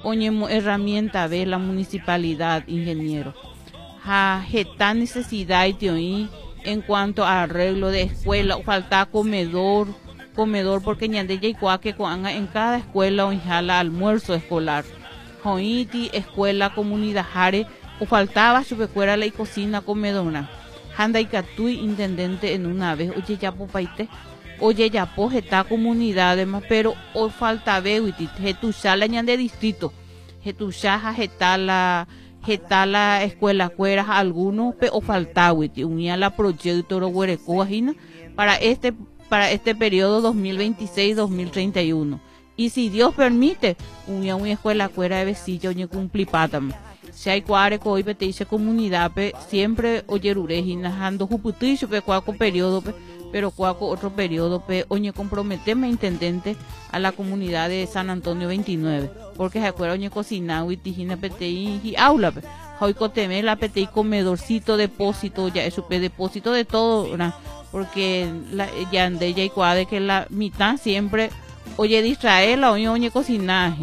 oñemo herramienta ve la municipalidad, ingeniero. Ha gesta necesidad y teoí en cuanto a arreglo de escuela, falta comedor porque ñande yaikua que coanga en cada escuela o inhala almuerzo escolar. Joiti, escuela, comunidad jare, o faltaba chupecuera la y cocina comedona. Handa y catui intendente en una vez, oye ya popaite, oye ya po gesta comunidad además, pero o falta veuiti, getusha la ñande distrito, getusha gesta la escuela cueras algunos o faltawiti, unía la proyecto ro huerecoajina para este periodo 2026-2031. Y si Dios permite, unía una escuela cuera de besillo ni cumplipátame. Si hay cuare coi pe te dice comunidad pe siempre oyerurejina ando juputicho pe cuaco periodo pe, pero cuaco otro periodo pe oñe comprometeme intendente a la comunidad de San Antonio 29, porque se acuerda oñe cocinado y tijina pe te y aula pe. Hoy coteme la pe te comedorcito, depósito, ya eso pe depósito de todo, ¿verdad? Porque ya ande ya y cuade que la mitad siempre oye de Israel oñe cocinar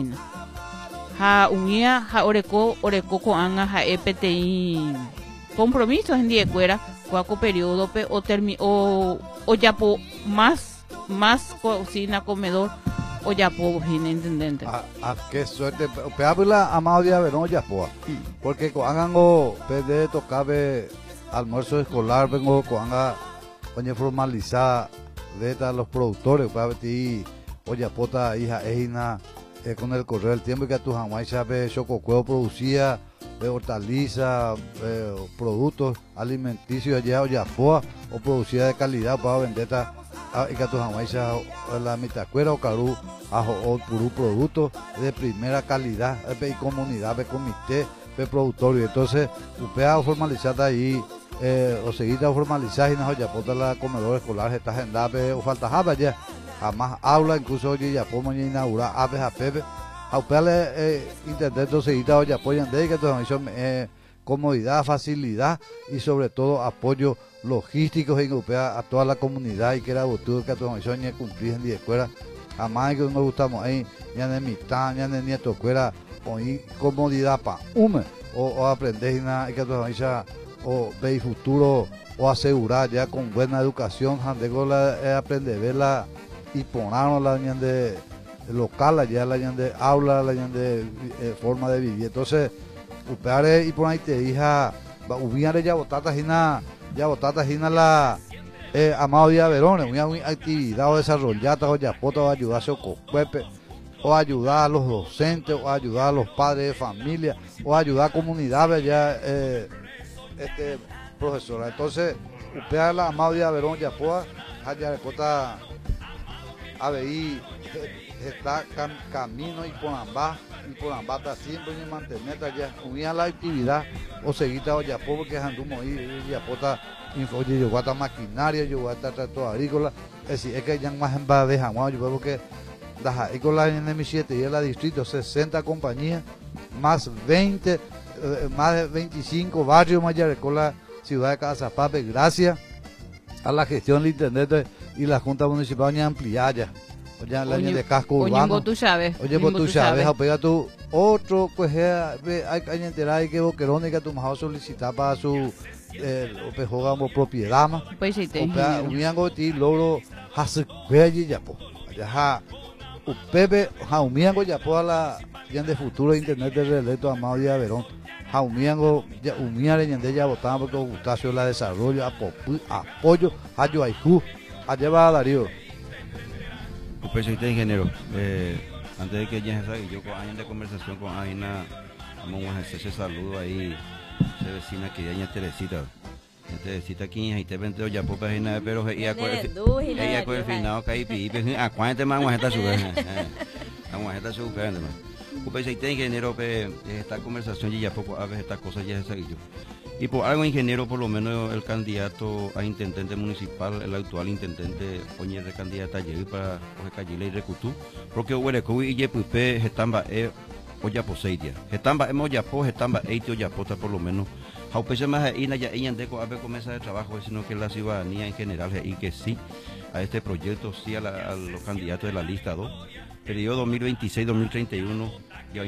ha unía ha oreco coanga ha EPTI compromisos en diecuera cuaco periodo pe o ya po más cocina comedor o ya po intendente qué suerte peabla amado dia verón ya po porque coangan o de tocabe almuerzo escolar vengo coanga oñe formalizar de los productores para ti oye pota hija eina con el correr del tiempo que a tu jamás sabe chococuevo producía hortalizas productos alimenticios allá oyapoa o producía de calidad para vender y que a tu jamás la mitacuera o carú o purú productos de primera calidad y comunidad de comité de productorio entonces upea formalizada ahí o seguida formalizada y no oyapota la comedor escolar está agendada o falta ya jamás habla, incluso hoy ya podemos inaugurar aves a Pepe, a ustedes intendente seguida hoy apoyan de que son comodidad, facilidad y sobre todo apoyo logístico en Europea a toda la comunidad y que era botudo que todos son cumplir en 10 escuelas, jamás que nos gustamos ahí, ya de mitad, ya de nieto escuela, o comodidad para o aprender y que todos o ver futuro o asegurar ya con buena educación, aprender a verla y ponernos la de local, allá la de aula, la de forma de vivir. Entonces, upeare y por ahí te hija, ubiare ya botatas hina la amado día Verón, una actividad o desarrollada o ya poto o ayudar a Cocuepe, o ayudar a los docentes, o ayudar a los padres de familia, o ayudar a comunidades ya profesora. Entonces, upeare la amado día Verón ya poa, allá de cota ABI está camino y por ambas está siempre en mantener ya unía la actividad o seguida o ya porque andumo y ya pota oye yo guata maquinaria yo guata trato agrícola es decir es que ya más en va de jamás yo veo que las agrícolas en M7 y en la distrito 60 compañías más 20 más de 25 barrios más ya con la ciudad de Casapape gracias a la gestión del intendente y la Junta Municipal ni ampliar ya. Oye, la de casco urbano. Oye, tú sabes. Oye, tú sabes, pega tu otro, pues hay que enterar que Boquerón y que tu mejor solicitar para su jugamos propiedad más. Pues sí, te unían ti logro hacer allí ya po. Ya Pepe, unían ya po a la de futuro internet de reelecto amado día Verón. Jaumiango ya umiare ñande ya votamos porque Gustacio la desarrollo apoyo a Yoaijú a llevar a Darío. Presidente ingeniero, antes de que ya se yo con años de conversación con Aina, vamos a hacer ese saludo ahí, esa vecina que ya Teresita. Teresita aquí y te vente ya por página pero ella con el final que ahí a cuánto más vamos a estar subiendo. Vamos a estar subiendo. Presidente ingeniero, esta conversación ya poco a veces estas cosas ya se yo. Y por algo ingeniero, por lo menos el candidato a intendente municipal, el actual intendente, oye, de candidato ayer para coger Cayile y Recutú, porque Huerecu y Yepupe estamba oya poseidia, estamba emoya po, estamba eiti oya pota por lo menos. Jaupese más ahí ya deco a ver comienza de trabajo, sino que la ciudadanía en general y que sí a este proyecto, sí a los candidatos de la lista 2. Periodo 2026-2031,